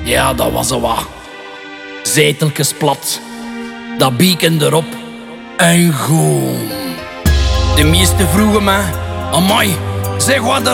Ja, dat was zo wat. Zeteltjes plat, dat bieken erop en goed. De meesten vroegen mij, amai, zeg wat er